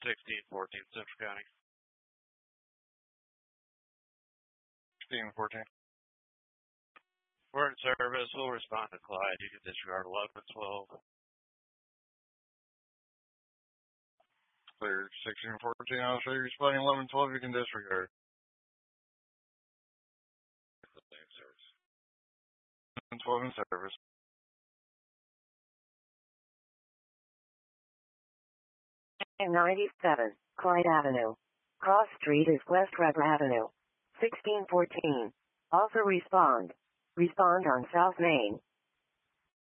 1614 Central County. 1614. We're in service. We'll respond to Clyde. You can disregard 1112. Clear. 1614. I'll show you responding 1112. You can disregard. 1112 in service. And 97, Clyde Avenue. Cross Street is West River Avenue. 1614. Also respond. Respond on South Main.